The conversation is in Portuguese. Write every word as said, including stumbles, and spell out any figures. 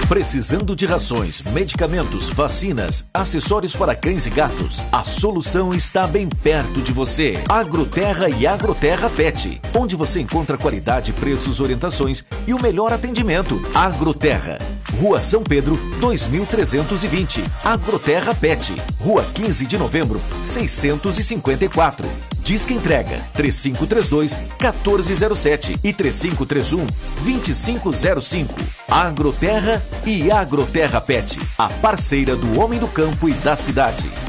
Precisando de rações, medicamentos, vacinas, acessórios para cães e gatos? A solução está bem perto de você. Agroterra e Agroterra Pet, onde você encontra qualidade, preços, orientações e o melhor atendimento. Agroterra, Rua São Pedro, dois mil trezentos e vinte. Agroterra Pet, Rua quinze de novembro, seiscentos e cinquenta e quatro. Disque entrega três cinco três dois, um quatro zero sete e três cinco três um, dois cinco zero cinco. Agroterra e Agroterra Pet, a parceira do homem do campo e da cidade.